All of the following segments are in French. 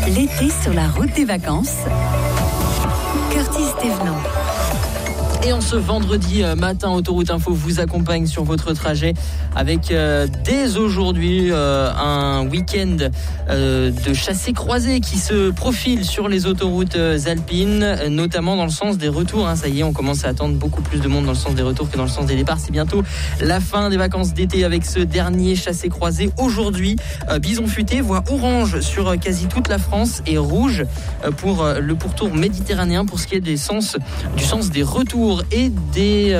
L'été sur la route des vacances. Curtis Thévenot. Et en ce vendredi matin, Autoroute Info vous accompagne sur votre trajet avec dès aujourd'hui un week-end de chassés-croisés qui se profile sur les autoroutes alpines, notamment dans le sens des retours. Ça y est, on commence à attendre beaucoup plus de monde dans le sens des retours que dans le sens des départs. C'est bientôt la fin des vacances d'été avec ce dernier chassé-croisé. Aujourd'hui, bison futé voit orange sur quasi toute la France et rouge pour le pourtour méditerranéen pour ce qui est du sens des retours. Et dès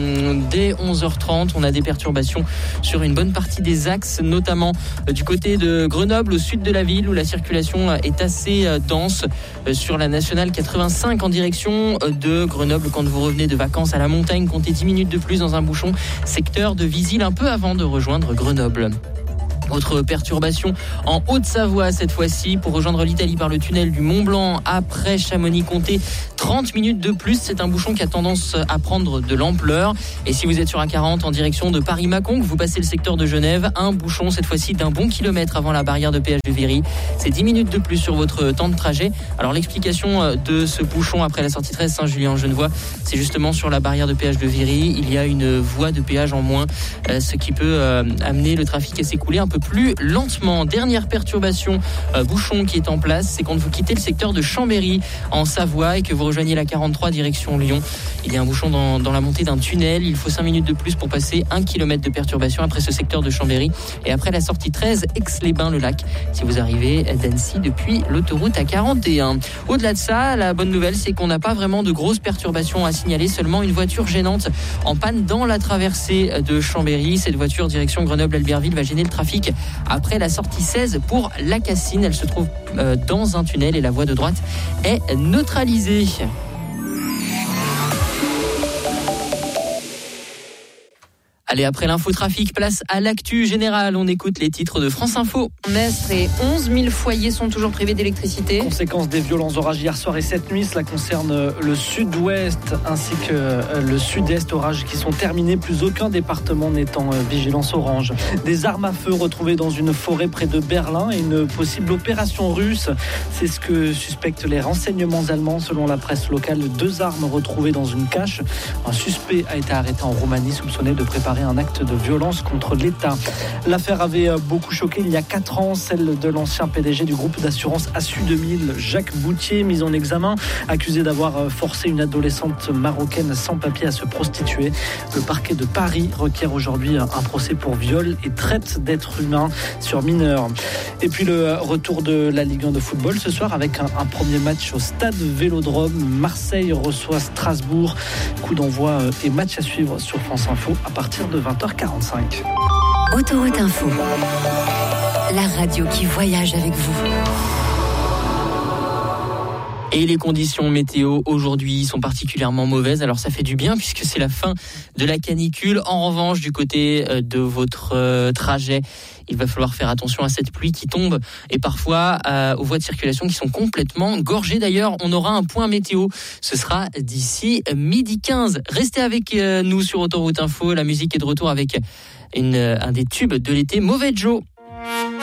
11h30, on a des perturbations sur une bonne partie des axes, notamment du côté de Grenoble, au sud de la ville, où la circulation est assez dense sur la nationale 85 en direction de Grenoble. Quand vous revenez de vacances à la montagne, comptez 10 minutes de plus dans un bouchon, secteur de Visil, un peu avant de rejoindre Grenoble. Autre perturbation en Haute-Savoie cette fois-ci pour rejoindre l'Italie par le tunnel du Mont-Blanc après Chamonix-Comté. 30 minutes de plus, c'est un bouchon qui a tendance à prendre de l'ampleur. Et si vous êtes sur A40 en direction de Paris-Mâcon, que vous passez le secteur de Genève, un bouchon cette fois-ci d'un bon kilomètre avant la barrière de péage de Viry. C'est 10 minutes de plus sur votre temps de trajet. Alors l'explication de ce bouchon après la sortie 13 Saint-Julien-en-Genevois, c'est justement sur la barrière de péage de Viry. Il y a une voie de péage en moins, ce qui peut amener le trafic à s'écouler un peu plus lentement. Dernière perturbation, bouchon qui est en place, c'est quand vous quittez le secteur de Chambéry en Savoie et que vous rejoignez la 43 direction Lyon. Il y a un bouchon dans la montée d'un tunnel. Il faut 5 minutes de plus pour passer 1 km de perturbation après ce secteur de Chambéry et après la sortie 13 Aix-les-Bains-le-Lac si vous arrivez d'Annecy depuis l'autoroute A41. Au-delà de ça, la bonne nouvelle, c'est qu'on n'a pas vraiment de grosses perturbations à signaler, seulement une voiture gênante en panne dans la traversée de Chambéry. Cette voiture direction Grenoble-Albertville va gêner le trafic après la sortie 16 pour la Cassine. Elle se trouve dans un tunnel et la voie de droite est neutralisée. Allez, après l'infotrafic, place à l'actu générale. On écoute les titres de France Info. Mestre et 11 000 foyers sont toujours privés d'électricité. Conséquence des violents orages hier soir et cette nuit, cela concerne le sud-ouest ainsi que le sud-est. Orages qui sont terminés, plus aucun département n'étant vigilance orange. Des armes à feu retrouvées dans une forêt près de Berlin et une possible opération russe. C'est ce que suspectent les renseignements allemands. Selon la presse locale, 2 armes retrouvées dans une cache. Un suspect a été arrêté en Roumanie, soupçonné de préparer un acte de violence contre l'État. L'affaire avait beaucoup choqué il y a 4 ans, celle de l'ancien PDG du groupe d'assurance Assu 2000, Jacques Boutier, mis en examen, accusé d'avoir forcé une adolescente marocaine sans papier à se prostituer. Le parquet de Paris requiert aujourd'hui un procès pour viol et traite d'êtres humains sur mineurs. Et puis le retour de la Ligue 1 de football ce soir avec un premier match au stade Vélodrome. Marseille reçoit Strasbourg. Coup d'envoi et match à suivre sur France Info à partir de 20h45. Autoroute Info, la radio qui voyage avec vous. Et les conditions météo aujourd'hui sont particulièrement mauvaises. Alors ça fait du bien puisque c'est la fin de la canicule. En revanche, du côté de votre trajet, il va falloir faire attention à cette pluie qui tombe et parfois aux voies de circulation qui sont complètement gorgées. D'ailleurs, on aura un point météo. Ce sera d'ici 12h15. Restez avec nous sur Autoroute Info. La musique est de retour avec un des tubes de l'été, Mauvais Joe.